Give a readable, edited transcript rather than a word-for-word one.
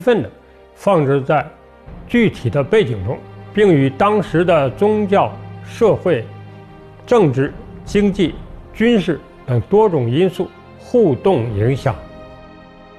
分的放置在具体的背景中，并与当时的宗教、社会、政治、经济、军事等多种因素互动影响。